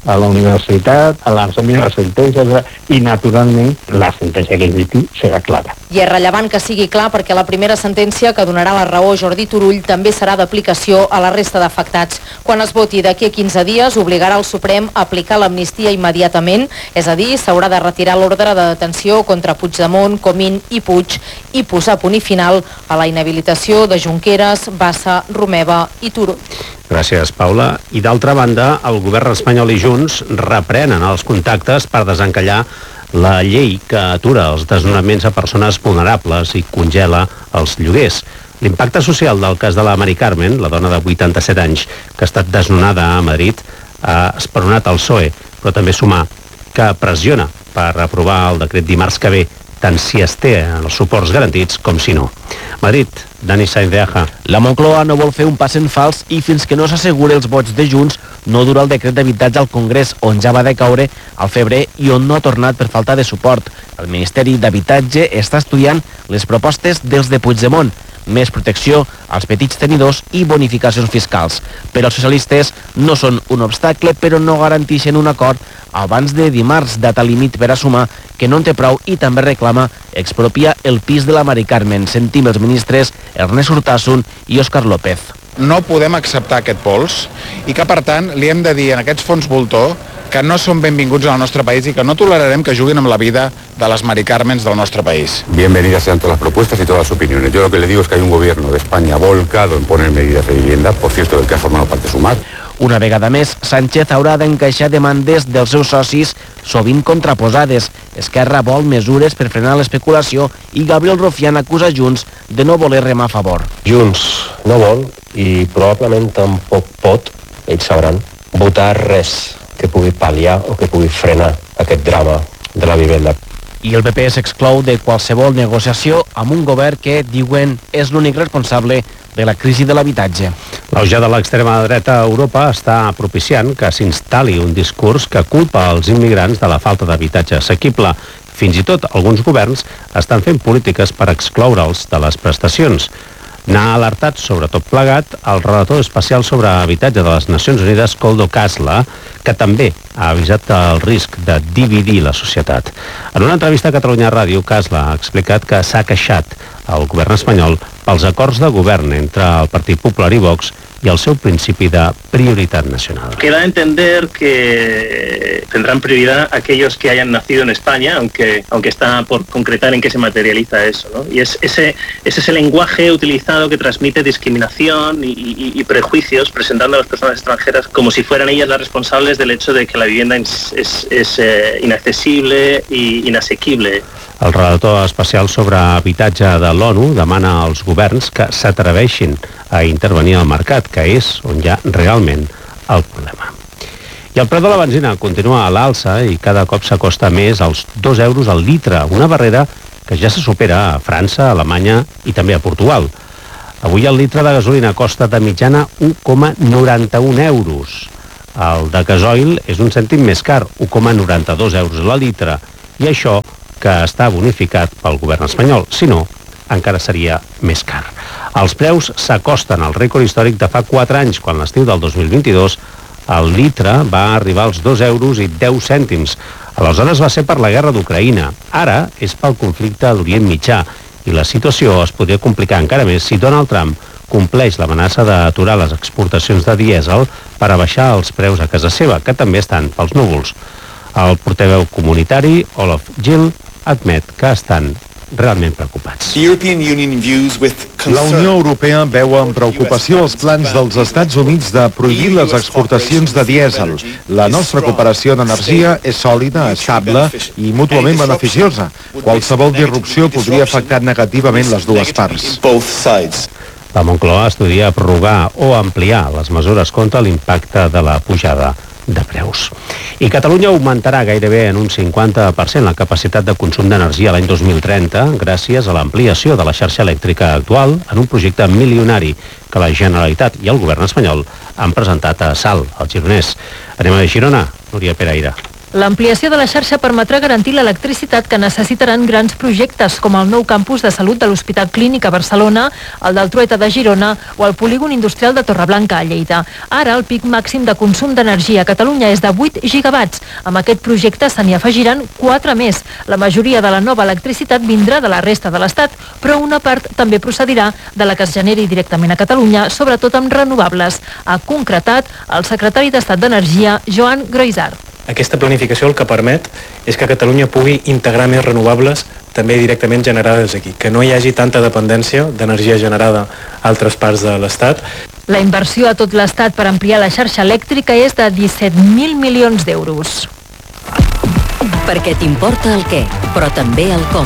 a la universitat, a l'assumir la sentència, i naturalment la sentència que emiti serà clara. I és rellevant que sigui clar perquè la primera sentència que donarà la raó a Jordi Turull també serà d'aplicació a la resta d'afectats. Quan es voti d'aquí a quinze dies, obligarà el Suprem a aplicar l'amnistia immediatament, és a dir, s'haurà de retirar l'ordre de detenció contra Puigdemont, Comín i Puig i posar punt i final a la inhabilitació de Junqueras, Bassa, Romeva i Turull. Gràcies, Paula. I d'altra banda, el govern espanyol i Junts reprenen els contactes per desencallar la llei que atura els desnonaments a persones vulnerables i congela els lloguers. L'impacte social del cas de la Mari Carmen, la dona de vuitanta-set anys, que ha estat desnonada a Madrid, ha esperonat el P S O E, però també sumar que pressiona per aprovar el decret dimarts que ve, tant si es té els suports garantits com si no. Madrid, Dani Sainz de Aja. La Moncloa no vol fer un pas en fals i fins que no s'asseguri els vots de Junts no dura el decret d'habitatge al Congrés, on ja va decaure al febrer i on no ha tornat per falta de suport. El Ministeri d'Habitatge està estudiant les propostes dels de Puigdemont, més protecció als petits tenidors i bonificacions fiscals. Per als socialistes no són un obstacle, però no garanteixen un acord abans de dimarts, data límit per a sumar que no en té prou i també reclama expropiar el pis de la Mari Carmen. Sentim els ministres Ernest Urtasun i Òscar López. No podem acceptar aquest pols i que, per tant, li hem de dir en aquests fons voltor que no són benvinguts al nostre país i que no tolerarem que juguin amb la vida de les Mari Carmens del nostre país. Bienvenidas sean todas las propuestas y todas las opiniones. Yo lo que le digo es que hay un gobierno de España volcado en poner medidas de vivienda, por cierto, del que ha formado parte Sumar. Una vegada més, Sánchez haurà d'encaixar demandes dels seus socis, sovint contraposades. Esquerra vol mesures per frenar l'especulació i Gabriel Rufián acusa Junts de no voler remar a favor. Junts no vol i probablement tampoc pot, ells sabran, votar res que pugui pal·liar o que pugui frenar aquest drama de la vivenda. I el P P s'exclou de qualsevol negociació amb un govern que, diuen, és l'únic responsable de la crisi de l'habitatge. L'auge de l'extrema dreta a Europa està propiciant que s'instal·li un discurs que culpa els immigrants de la falta d'habitatge assequible. Fins i tot alguns governs estan fent polítiques per excloure'ls de les prestacions. N'ha alertat sobre tot plegat el relator especial sobre habitatge de les Nacions Unides, Koldo Kasla, que també ha avisat del risc de dividir la societat. En una entrevista a Catalunya Ràdio, Kasla ha explicat que s'ha queixat al govern espanyol pels acords de govern entre el Partit Popular i Vox y al seu principi de prioritat nacional. Queda a entender que tendrán prioridad aquellos que hayan nacido en España, aunque, aunque está por concretar en qué se materializa eso, ¿no? Y es ese, es ese lenguaje utilizado que transmite discriminación y, y, y prejuicios, presentando a las personas extranjeras como si fueran ellas las responsables del hecho de que la vivienda es, es, es eh, inaccesible i inasequible. El relator especial sobre habitatge de l'ONU demana als governs que s'atreveixin a intervenir al mercat, que és on hi ha realment el problema. I el preu de la benzina continua a l'alça i cada cop s'acosta més als dos euros al litre, una barrera que ja se supera a França, a Alemanya i també a Portugal. Avui el litre de gasolina costa de mitjana un coma noranta-un euros. El de gasoil és un cèntim més car, un coma noranta-dos euros la litre, i això que està bonificat pel govern espanyol. Si no, encara seria més car. Els preus s'acosten al rècord històric de fa quatre anys, quan l'estiu del dos mil vint-i-dos el litre va arribar als dos euros i deu cèntims. Aleshores va ser per la guerra d'Ucraïna. Ara és pel conflicte a l'Orient Mitjà i la situació es podria complicar encara més si Donald Trump compleix l'amenaça d'aturar les exportacions de dièsel per abaixar els preus a casa seva, que també estan pels núvols. El portaveu comunitari, Olaf Gill, admet que estan realment preocupats. La Unió Europea veu amb preocupació els plans dels Estats Units de prohibir les exportacions de dièsel. La nostra cooperació d'energia és sòlida, estable i mútuament beneficiosa. Qualsevol disrupció podria afectar negativament les dues parts. La Moncloa estudia prorrogar o ampliar les mesures contra l'impacte de la pujada de preus. I Catalunya augmentarà gairebé en un cinquanta per cent la capacitat de consum d'energia l'any dos mil trenta gràcies a l'ampliació de la xarxa elèctrica actual en un projecte milionari que la Generalitat i el govern espanyol han presentat a Salt, al Gironès. Anem a Girona, Núria Peraire. L'ampliació de la xarxa permetrà garantir l'electricitat que necessitaran grans projectes com el nou campus de salut de l'Hospital Clínic a Barcelona, el del Trueta de Girona o el polígon industrial de Torreblanca a Lleida. Ara el pic màxim de consum d'energia a Catalunya és de vuit gigawatts. Amb aquest projecte se n'hi afegiran quatre més. La majoria de la nova electricitat vindrà de la resta de l'Estat, però una part també procedirà de la que es generi directament a Catalunya, sobretot amb renovables. Ha concretat el secretari d'Estat d'Energia, Joan Groisart. Aquesta planificació el que permet és que Catalunya pugui integrar més renovables també directament generades aquí, que no hi hagi tanta dependència d'energia generada a altres parts de l'Estat. La inversió a tot l'Estat per ampliar la xarxa elèctrica és de disset mil milions d'euros. Perquè t'importa el què, però també el com.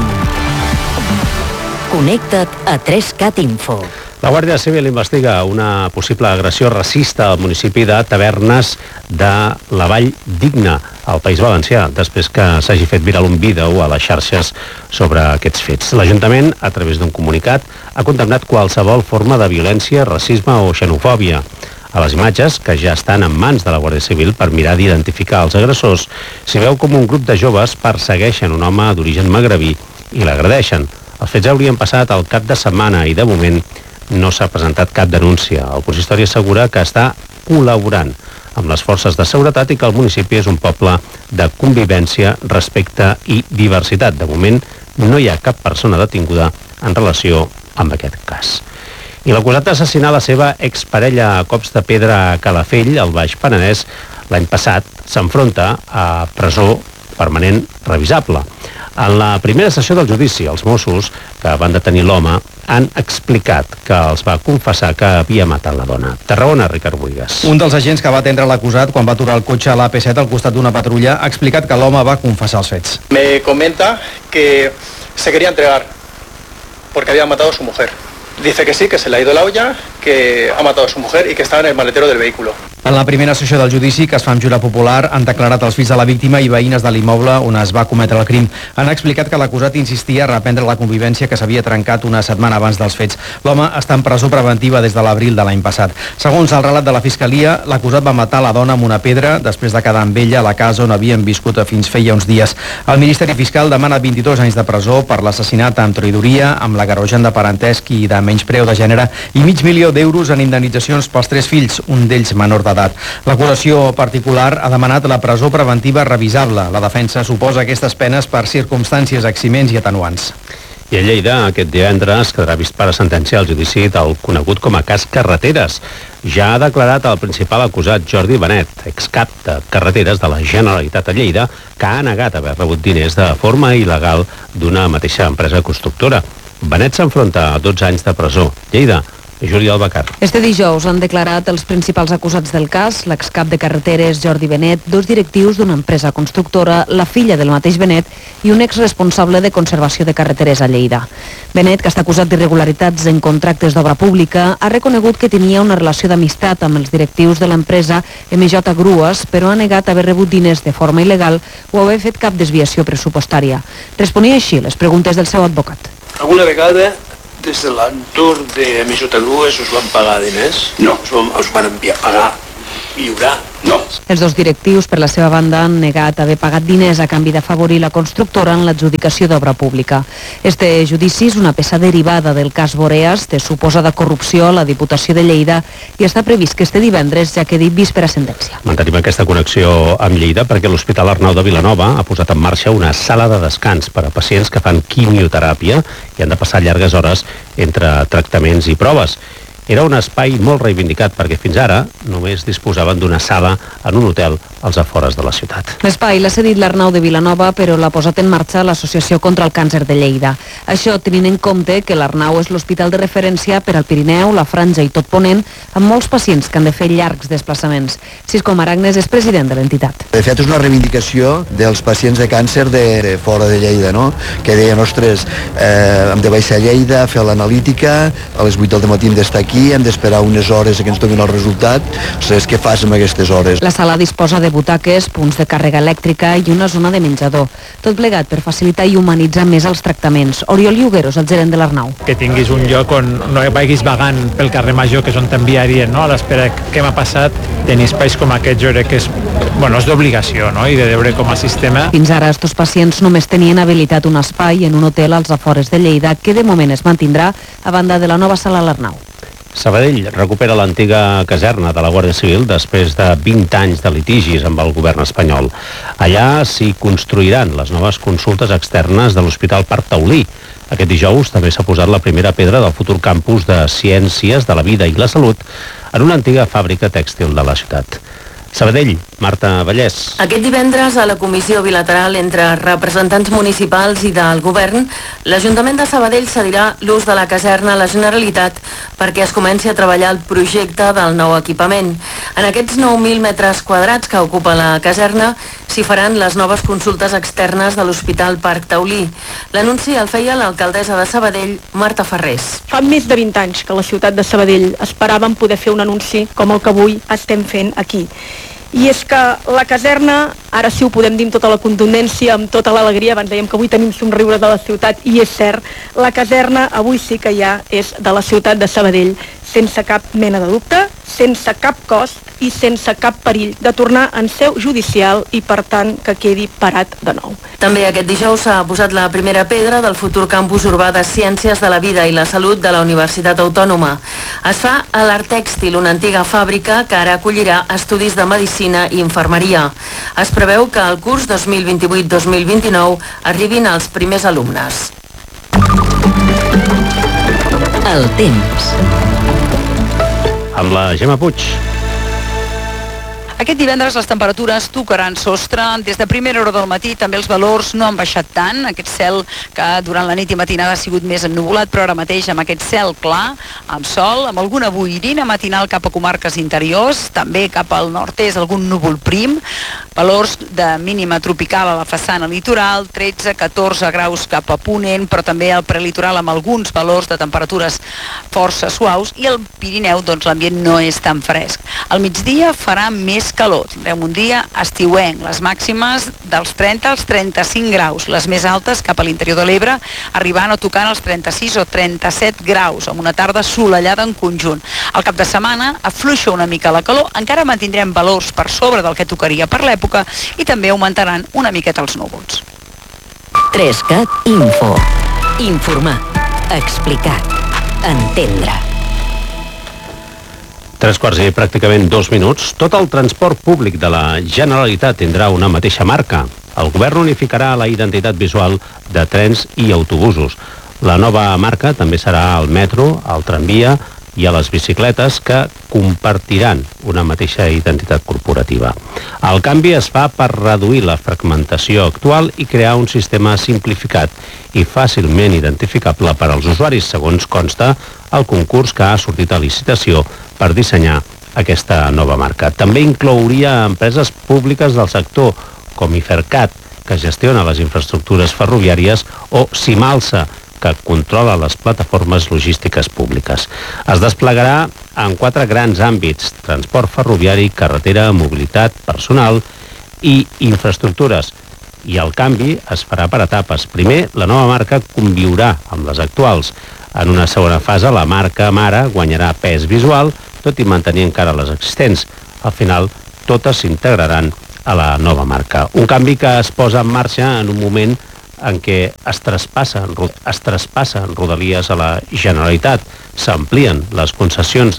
Connecta't a tres cat info. La Guàrdia Civil investiga una possible agressió racista al municipi de Tavernes de la Vall Digna, al País Valencià, després que s'hagi fet viral un vídeo a les xarxes sobre aquests fets. L'Ajuntament, a través d'un comunicat, ha condemnat qualsevol forma de violència, racisme o xenofòbia. A les imatges, que ja estan en mans de la Guàrdia Civil per mirar d'identificar els agressors, s'hi veu com un grup de joves persegueixen un home d'origen magrebí i l'agredeixen. Els fets haurien passat al cap de setmana i, de moment, no s'ha presentat cap denúncia. El consistori assegura que està col·laborant amb les forces de seguretat i que el municipi és un poble de convivència, respecte i diversitat. De moment, no hi ha cap persona detinguda en relació amb aquest cas. I l'acusat d'assassinar la seva exparella a cops de pedra a Calafell, al Baix Penedès, l'any passat, s'enfronta a presó permanent revisable. En la primera sessió del judici, els Mossos, que van detenir l'home, han explicat que els va confessar que havia matat la dona. Tarragona, Ricard Buigas. Un dels agents que va atendre l'acusat quan va aturar el cotxe a l'A P set al costat d'una patrulla ha explicat que l'home va confessar els fets. Me comenta que se quería entregar porque había matado a su mujer. Dice que sí, que se le ha ido la olla, que ha matado a su mujer y que estaba en el maletero del vehículo. En la primera sessió del judici, que es fa amb jura popular, han declarat els fills de la víctima i veïnes de l'immoble on es va cometre el crim. Han explicat que l'acusat insistia a reprendre la convivència que s'havia trencat una setmana abans dels fets. L'home està en presó preventiva des de l'abril de l'any passat. Segons el relat de la Fiscalia, l'acusat va matar la dona amb una pedra després de quedar amb ella a la casa on havien viscut fins feia uns dies. El Ministeri Fiscal demana vint-i-dos anys de presó per l'assassinat amb traïdoria, amb l'agreujant de parentesc i de menyspreu de gènere i mig milió d'euros en indemnitzacions pels tres fills, un d'ells menor d'edat. L'acusació particular ha demanat la presó preventiva revisable. La defensa suposa aquestes penes per circumstàncies eximents i atenuants. I a Lleida, aquest divendres, quedarà vist per a sentenciar el judici del conegut com a cas Carreteres. Ja ha declarat el principal acusat, Jordi Benet, excap de Carreteres de la Generalitat a Lleida, que ha negat haver rebut diners de forma il·legal d'una mateixa empresa constructora. Benet s'enfronta a dotze anys de presó. Lleida, Júlia Albacar. Este dijous han declarat els principals acusats del cas, l'excap de Carreteres Jordi Benet, dos directius d'una empresa constructora, la filla del mateix Benet i un exresponsable de conservació de carreteres a Lleida. Benet, que està acusat d'irregularitats en contractes d'obra pública, ha reconegut que tenia una relació d'amistat amb els directius de l'empresa M J Grues, però ha negat haver rebut diners de forma il·legal o haver fet cap desviació pressupostària. Responia així les preguntes del seu advocat. Alguna vegada des de l'entorn de M J Grues us van pagar diners? No. Us van, us van enviar a pagar, lliurar? No. Els dos directius, per la seva banda, han negat haver pagat diners a canvi d'afavorir la constructora en l'adjudicació d'obra pública. Este judici és una peça derivada del cas Boreas, de suposada corrupció a la Diputació de Lleida, i està previst que este divendres ja quedi vist per a sentència. Mantenim aquesta connexió amb Lleida perquè l'Hospital Arnau de Vilanova ha posat en marxa una sala de descans per a pacients que fan quimioteràpia i han de passar llargues hores entre tractaments i proves. Era un espai molt reivindicat perquè fins ara només disposaven d'una sala en un hotel als afores de la ciutat. L'espai l'ha cedit l'Arnau de Vilanova, però l'ha posat en marxa l'Associació contra el Càncer de Lleida. Això tenint en compte que l'Arnau és l'hospital de referència per al Pirineu, la Franja i tot Ponent, amb molts pacients que han de fer llargs desplaçaments. Cisco Maragnes és president de l'entitat. De fet, és una reivindicació dels pacients de càncer de, de fora de Lleida, no? Que deien, ostres, eh, hem de baixar a Lleida, fer l'analítica, a les vuit del matí hem d'estar aquí, aquí, hem d'esperar unes hores que ens donin el resultat, saber què fas amb aquestes hores. La sala disposa de butaques, punts de càrrega elèctrica i una zona de menjador. Tot plegat per facilitar i humanitzar més els tractaments. Oriol Llogueros, el gerent de l'Arnau. Que tinguis un lloc on no vagis vagant pel carrer Major, que és on t'enviarien, no? A l'espera què m'ha passat, tenir espais com aquest, jo crec que és, bueno, és d'obligació, no? I de veure com a sistema. Fins ara, estos pacients només tenien habilitat un espai en un hotel als afores de Lleida, que de moment es mantindrà a banda de la nova sala a l'Arnau. Sabadell recupera l'antiga caserna de la Guàrdia Civil després de vint anys de litigis amb el govern espanyol. Allà s'hi construiran les noves consultes externes de l'Hospital Parc Taulí. Aquest dijous també s'ha posat la primera pedra del futur campus de Ciències de la Vida i la Salut en una antiga fàbrica tèxtil de la ciutat. Sabadell, Marta Vallès. Aquest divendres, a la comissió bilateral entre representants municipals i del govern, l'Ajuntament de Sabadell cedirà l'ús de la caserna a la Generalitat perquè es comenci a treballar el projecte del nou equipament. En aquests nou mil metres quadrats que ocupa la caserna s'hi faran les noves consultes externes de l'Hospital Parc Taulí. L'anunci el feia l'alcaldessa de Sabadell, Marta Ferrés. Fa més de vint anys que la ciutat de Sabadell esperàvem poder fer un anunci com el que avui estem fent aquí. I és que la caserna, ara sí ho podem dir amb tota la contundència, amb tota l'alegria, abans dèiem que avui tenim somriure de la ciutat, i és cert, la caserna avui sí que ja és de la ciutat de Sabadell, sense cap mena de dubte, sense cap cost i sense cap perill de tornar en seu judicial i, per tant, que quedi parat de nou. També aquest dijous s'ha posat la primera pedra del futur campus urbà de Ciències de la Vida i la Salut de la Universitat Autònoma. Es fa a l'Art Tèxtil, una antiga fàbrica que ara acollirà estudis de medicina i infermeria. Es preveu que el curs dos mil vint-i-vuit dos mil vint-i-nou arribin els primers alumnes. El temps. Amb la Gemma Puig. Aquest divendres les temperatures tocaran sostre. Des de primera hora del matí també els valors no han baixat tant. Aquest cel que durant la nit i matinada ha sigut més ennuvolat, però ara mateix amb aquest cel clar, amb sol, amb alguna boirina matinal cap a comarques interiors, també cap al nord-est algun núvol prim, valors de mínima tropical a la façana litoral, tretze a catorze graus cap a Ponent, però també al prelitoral amb alguns valors de temperatures força suaus, i al Pirineu doncs l'ambient no és tan fresc. Al migdia farà més calor, tindrem un dia estiuenc, les màximes dels trenta als trenta-cinc graus, les més altes cap a l'interior de l'Ebre, arribant o tocant els trenta-sis o trenta-set graus, amb una tarda assolellada en conjunt. Al cap de setmana afluixa una mica la calor, encara mantindrem valors per sobre del que tocaria per l'època i també augmentaran una miqueta els núvols. Trescat Info. Informar. Explicar. Entendre. Tres quarts i pràcticament dos minuts. Tot el transport públic de la Generalitat tindrà una mateixa marca. El govern unificarà la identitat visual de trens i autobusos. La nova marca també serà al metro, al tramvia i a les bicicletes, que compartiran una mateixa identitat corporativa. El canvi es fa per reduir la fragmentació actual i crear un sistema simplificat i fàcilment identificable per als usuaris, segons consta el concurs que ha sortit a licitació per dissenyar aquesta nova marca. També inclouria empreses públiques del sector, com Ifercat, que gestiona les infraestructures ferroviàries, o Simalsa, que controla les plataformes logístiques públiques. Es desplegarà en quatre grans àmbits: transport ferroviari, carretera, mobilitat personal i infraestructures. I el canvi es farà per etapes. Primer, la nova marca conviurà amb les actuals. En una segona fase, la marca mare guanyarà pes visual, tot i mantenir encara les existents. Al final, totes s'integraran a la nova marca. Un canvi que es posa en marxa en un moment en què es traspassen, es traspassen rodalies a la Generalitat, s'amplien les concessions